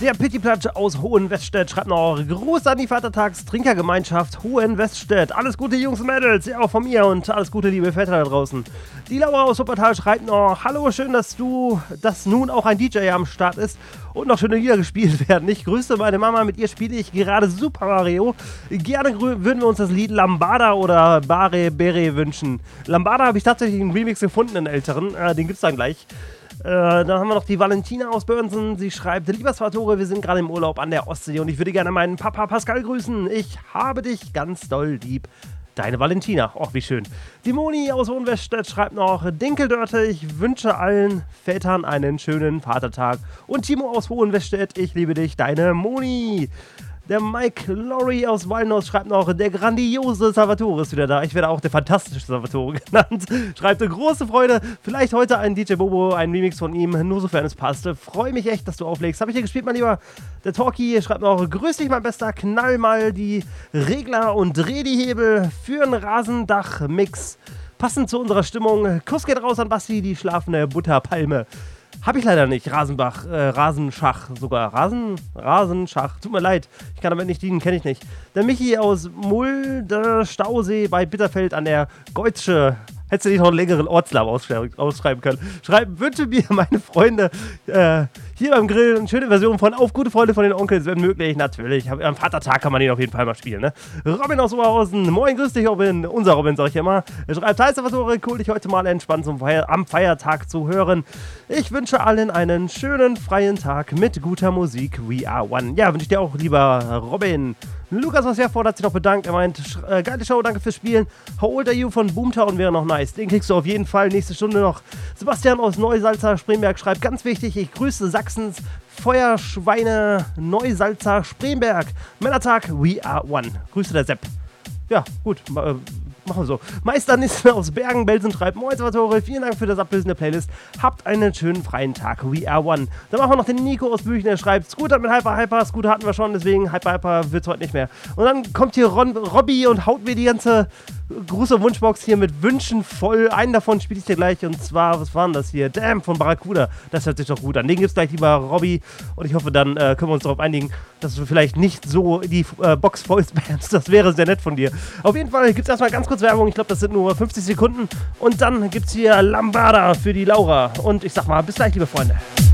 Der Pittiplatsch aus Hohenwestedt schreibt noch: Gruß an die Vatertagstrinkergemeinschaft Hohenwestedt. Alles Gute, Jungs und Mädels, ja auch von mir und alles Gute, liebe Väter da draußen. Die Laura aus Wuppertal schreibt noch: Hallo, schön, dass nun auch ein DJ am Start ist und noch schöne Lieder gespielt werden. Ich grüße meine Mama, mit ihr spiele ich gerade Super Mario. Gerne würden wir uns das Lied Lambada oder Bare Bere wünschen. Lambada habe ich tatsächlich einen Remix gefunden, einen älteren, den gibt's dann gleich. Dann haben wir noch die Valentina aus Börnsen. Sie schreibt: Lieber Salvatore, wir sind gerade im Urlaub an der Ostsee und ich würde gerne meinen Papa Pascal grüßen. Ich habe dich ganz doll lieb. Deine Valentina. Och, wie schön. Die Moni aus Hohenwestedt schreibt noch: Dinkeldörte, ich wünsche allen Vätern einen schönen Vatertag. Und Timo aus Hohenwestedt, ich liebe dich, deine Moni. Der Mike Lorry aus Walnuss schreibt noch: Der grandiose Salvatore ist wieder da. Ich werde auch der fantastische Salvatore genannt. Schreibt: Große Freude. Vielleicht heute ein DJ Bobo, ein Remix von ihm, nur sofern es passt. Freue mich echt, dass du auflegst. Habe ich hier gespielt, mein Lieber. Der Talkie schreibt noch: Grüß dich, mein Bester. Knall mal die Regler und dreh die Hebel für einen Rasendach-Mix. Passend zu unserer Stimmung. Kuss geht raus an Basti, die schlafende Butterpalme. Hab ich leider nicht. Rasenschach sogar. Rasenschach. Tut mir leid. Ich kann damit nicht dienen, kenne ich nicht. Der Michi aus Mulde Stausee bei Bitterfeld an der Geutsche. Hättest du nicht noch einen längeren Ortslamm ausschreiben können. Wünsche mir, meine Freunde, hier beim Grill eine schöne Version von Auf gute Freunde von den Onkels, wenn möglich. Natürlich. Am Vatertag kann man den auf jeden Fall mal spielen, ne? Robin aus Oberhausen. Moin, grüß dich, Robin. Unser Robin, sag ich immer. Er schreibt: Hi, Salvatore, cool, dich heute mal entspannt am Feiertag zu hören. Ich wünsche allen einen schönen freien Tag mit guter Musik. We are one. Ja, wünsche ich dir auch, lieber Robin. Lukas aus Herford hat sich noch bedankt. Er meint: geile Show, danke fürs Spielen. How old are you von Boomtown wäre noch nice. Den kriegst du auf jeden Fall nächste Stunde noch. Sebastian aus Neusalza Spremberg schreibt: Ganz wichtig, ich grüße Sachsens Feuerschweine Neusalza Spremberg. Männertag, we are one. Grüße der Sepp. Ja, gut, machen wir so. Meister Nissen aus Bergen-Belsen schreibt: Moin, Salvatore, vielen Dank für das Ablösen der Playlist. Habt einen schönen freien Tag. We are one. Dann machen wir noch den Nico aus Büchen, der schreibt: Scooter mit Hyper. Scooter hatten wir schon, deswegen Hyper wird's heute nicht mehr. Und dann kommt hier Robby und haut mir die ganze große Wunschbox hier mit Wünschen voll. Einen davon spiele ich dir gleich, und zwar, was war denn das hier? Damn von Barracuda. Das hört sich doch gut an. Den gibt's gleich, lieber Robby. Und ich hoffe, dann können wir uns darauf einigen, dass du vielleicht nicht so die Box voll spammst. Das wäre sehr nett von dir. Auf jeden Fall gibt's erstmal ganz kurz Werbung. Ich glaube, das sind nur 50 Sekunden. Und dann gibt's hier Lambada für die Laura. Und ich sag mal, bis gleich, liebe Freunde.